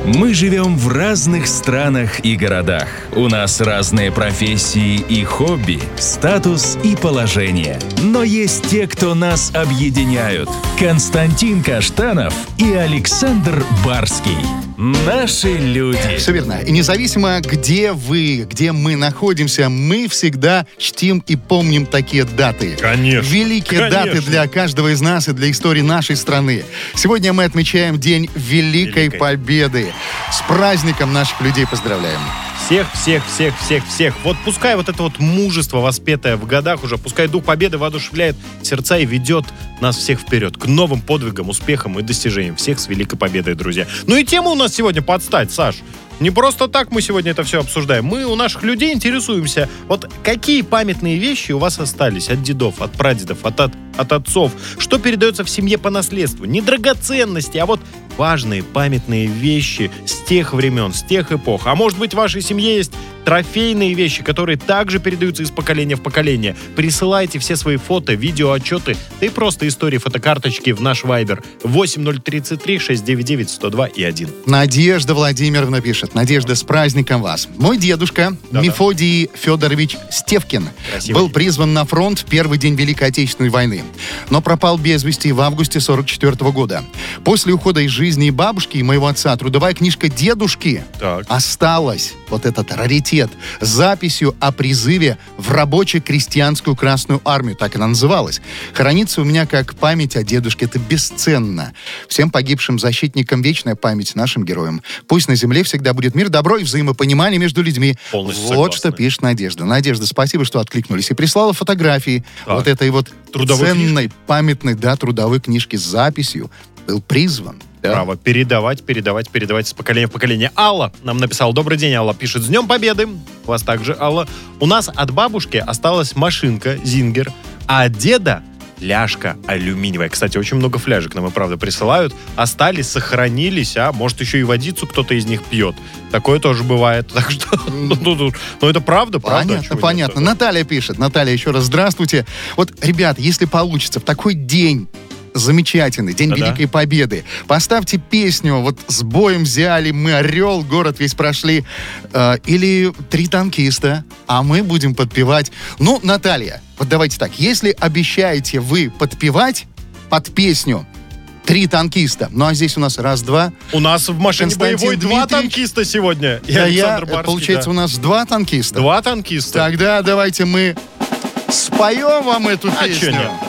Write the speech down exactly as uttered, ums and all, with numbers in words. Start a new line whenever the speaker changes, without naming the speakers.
Мы живем в разных странах и городах. У нас разные профессии и хобби, статус и положение. Но есть те, кто нас объединяют. Константин Каштанов и Александр Барский. Наши люди.
Все верно. И независимо, где вы, где мы находимся, мы всегда чтим и помним такие даты.
Конечно.
Великие
Конечно.
даты для каждого из нас и для истории нашей страны. Сегодня мы отмечаем День Великой,
Великой.
Победы. С праздником наших людей поздравляем.
Всех, всех, всех, всех, всех. Вот пускай вот это вот мужество, воспетое в годах уже, пускай дух победы воодушевляет сердца и ведет нас всех вперед к новым подвигам, успехам и достижениям. Всех с Великой Победой, друзья. Ну и тема у нас сегодня подстать, Саш. Не просто так мы сегодня это все обсуждаем. Мы у наших людей интересуемся, вот какие памятные вещи у вас остались от дедов, от прадедов, от, от, от отцов, что передается в семье по наследству. Не драгоценности, а вот важные памятные вещи с тех времен, с тех эпох. А может быть, в вашей семье есть трофейные вещи, которые также передаются из поколения в поколение. Присылайте все свои фото, видео, отчеты, да и просто истории, фотокарточки в наш вайбер восемь ноль тридцать три шестьсот девяносто девять сто два и один.
Надежда Владимировна пишет. Надежда, с праздником вас. Мой дедушка
Да-да.
Мефодий Федорович Стевкин
Красивый.
был призван на фронт в первый день Великой Отечественной войны, но пропал без вести в августе сорок четвёртого года. После ухода из жизни бабушки и моего отца трудовая книжка дедушки
Так.
осталась, вот этот раритет, с записью о призыве в рабоче-крестьянскую Красную Армию, так она называлась. Хранится у меня как память о дедушке, это бесценно. Всем погибшим защитникам вечная память, нашим героям. Пусть на земле всегда будет мир, добро и взаимопонимание между людьми.
Полностью
Вот
согласны.
что пишет Надежда. Надежда, спасибо, что откликнулись. И прислала фотографии
Так.
вот этой вот
Трудовой
ценной, памятной, да, трудовой книжки с записью. Был призван. Да.
Право передавать, передавать, передавать с поколения в поколение. Алла нам написала. Добрый день, Алла. Пишет: с Днем Победы. У вас также, Алла. У нас от бабушки осталась машинка Зингер, а от деда фляжка алюминиевая. Кстати, очень много фляжек нам и правда присылают. Остались, сохранились, а может еще и водицу кто-то из них пьет. Такое тоже бывает. Так что, ну это правда, правда.
Понятно, понятно. Наталья пишет. Наталья, еще раз здравствуйте. Вот, ребят, если получится в такой день, замечательный, День
Да-да.
Великой Победы, поставьте песню, вот с боем взяли, мы орел, город весь прошли, э, или «Три танкиста», а мы будем подпевать. Ну, Наталья, вот давайте так, если обещаете вы подпевать под песню «Три танкиста», ну а здесь у нас раз-два.
У нас в машине
Константин
боевой два
Дмитриевич.
танкиста сегодня. И
Да,
Александр
я,
Барский,
получается,
да.
у нас два танкиста.
Два танкиста.
Тогда давайте мы споем вам эту
А чё
песню.
нет?